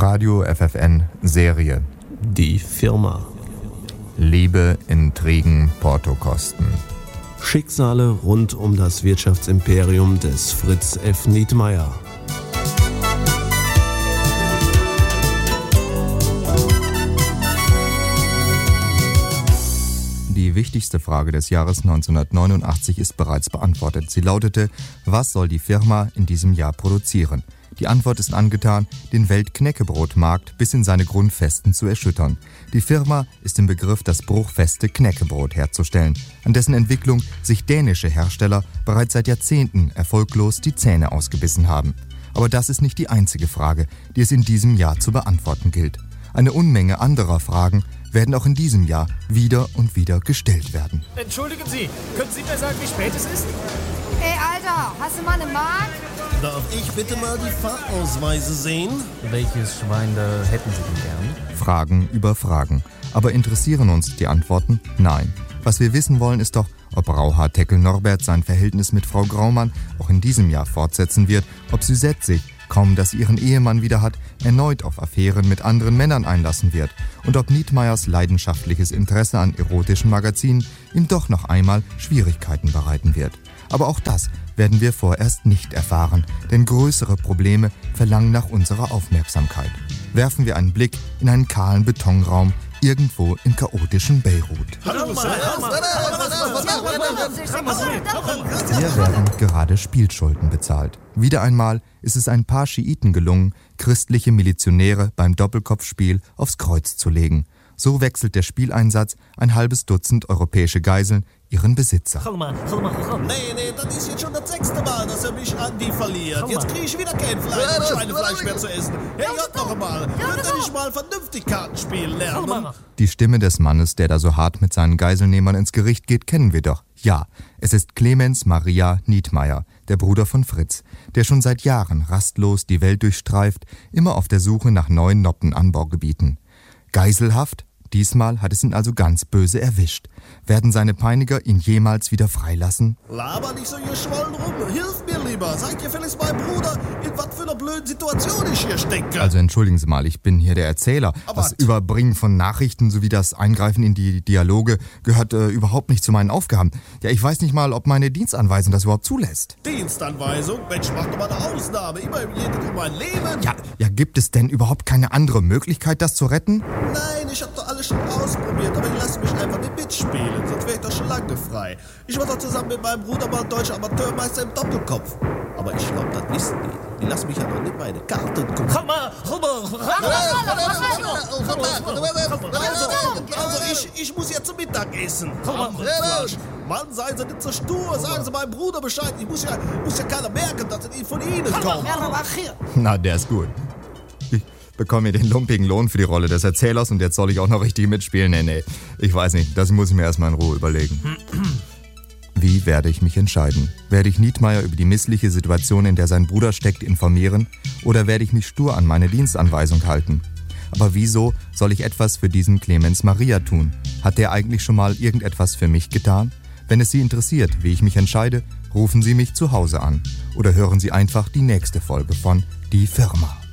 Radio FFN Serie. Die Firma. Liebe, Intrigen, Portokosten. Schicksale rund um das Wirtschaftsimperium des Fritz F. Nietmeyer. Die wichtigste Frage des Jahres 1989 ist bereits beantwortet. Sie lautete: Was soll die Firma in diesem Jahr produzieren? Die Antwort ist angetan, den Weltknäckebrotmarkt bis in seine Grundfesten zu erschüttern. Die Firma ist im Begriff, das bruchfeste Knäckebrot herzustellen, an dessen Entwicklung sich dänische Hersteller bereits seit Jahrzehnten erfolglos die Zähne ausgebissen haben. Aber das ist nicht die einzige Frage, die es in diesem Jahr zu beantworten gilt. Eine Unmenge anderer Fragen werden auch in diesem Jahr wieder und wieder gestellt werden. Entschuldigen Sie, können Sie mir sagen, wie spät es ist? Ey, Alter, hast du mal eine Mark? Darf ich bitte mal die Fahrausweise sehen? Welches Schwein da hätten Sie denn gern? Fragen über Fragen. Aber interessieren uns die Antworten? Nein. Was wir wissen wollen, ist doch, ob Rauhard Teckel Norbert sein Verhältnis mit Frau Graumann auch in diesem Jahr fortsetzen wird, ob Suzette sich, kaum dass sie ihren Ehemann wieder hat, erneut auf Affären mit anderen Männern einlassen wird und ob Nietmeyers leidenschaftliches Interesse an erotischen Magazinen ihm doch noch einmal Schwierigkeiten bereiten wird. Aber auch das werden wir vorerst nicht erfahren, denn größere Probleme verlangen nach unserer Aufmerksamkeit. Werfen wir einen Blick in einen kahlen Betonraum irgendwo im chaotischen Beirut. Hier werden gerade Spielschulden bezahlt. Wieder einmal ist es ein paar Schiiten gelungen, christliche Milizionäre beim Doppelkopfspiel aufs Kreuz zu legen. So wechselt der Spieleinsatz ein halbes Dutzend europäische Geiseln ihren Besitzer. Nee, das ist jetzt schon das 6. Mal, dass mich an die verliert. Jetzt kriege ich wieder kein Schweinefleisch mehr zu essen. Hey, hört noch einmal, könnt ihr nicht mal vernünftig Kartenspielen lernen? Die Stimme des Mannes, der da so hart mit seinen Geiselnehmern ins Gericht geht, kennen wir doch. Ja, es ist Clemens Maria Nietmeyer, der Bruder von Fritz, der schon seit Jahren rastlos die Welt durchstreift, immer auf der Suche nach neuen Noppenanbaugebieten. Geiselhaft? Diesmal hat es ihn also ganz böse erwischt. Werden seine Peiniger ihn jemals wieder freilassen? Laber nicht so geschwollen rum. Hilf mir lieber. Sag dir vielleicht mein Bruder, in was für einer blöden Situation ich hier stecke. Also entschuldigen Sie mal, ich bin hier der Erzähler. Aber das Überbringen von Nachrichten sowie das Eingreifen in die Dialoge gehört überhaupt nicht zu meinen Aufgaben. Ja, ich weiß nicht mal, ob meine Dienstanweisung das überhaupt zulässt. Dienstanweisung? Mensch, mach doch mal eine Ausnahme. Immerhin geht es um mein Leben. Ja, gibt es denn überhaupt keine andere Möglichkeit, das zu retten? Nein, ich hab doch alles schon ausprobiert, aber ich lasse mich einfach nicht mitspielen, sonst wäre ich doch schon lange frei. Ich war doch zusammen mit meinem Bruder mal deutscher Amateurmeister im Doppelkopf. Aber ich glaube, das wissen die. Die lassen mich ja noch nicht meine Karten gucken. Also ich muss jetzt zum Mittag essen. Mann, seien Sie nicht so stur. Sagen Sie meinem Bruder Bescheid. Ich muss ja keiner merken, dass es von Ihnen kommt. Na, der ist gut. Ich bekomme den lumpigen Lohn für die Rolle des Erzählers und jetzt soll ich auch noch richtig mitspielen. Nee, ich weiß nicht, das muss ich mir erstmal in Ruhe überlegen. Wie werde ich mich entscheiden? Werde ich Nietmeyer über die missliche Situation, in der sein Bruder steckt, informieren? Oder werde ich mich stur an meine Dienstanweisung halten? Aber wieso soll ich etwas für diesen Clemens Maria tun? Hat der eigentlich schon mal irgendetwas für mich getan? Wenn es Sie interessiert, wie ich mich entscheide, rufen Sie mich zu Hause an. Oder hören Sie einfach die nächste Folge von Die Firma.